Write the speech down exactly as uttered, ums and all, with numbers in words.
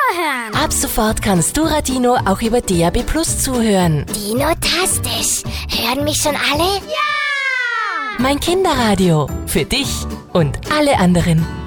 hören. Ab sofort kannst du Radino auch über D A B Plus zuhören. Dino-tastisch. Hören mich schon alle? Ja! Mein Kinderradio. Für dich und alle anderen.